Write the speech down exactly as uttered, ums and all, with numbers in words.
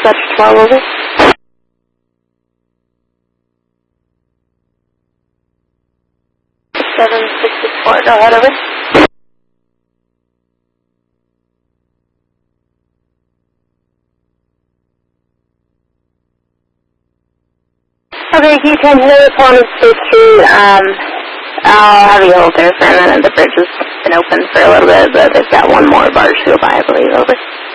Dispatch twelve, over. seven six six four, go ahead, over. Okay, can you transfer the phone to State Street? Um, I'll have you hold there for a minute. The bridge has been open for a little bit, but they've got one more barge to go by, I believe, over.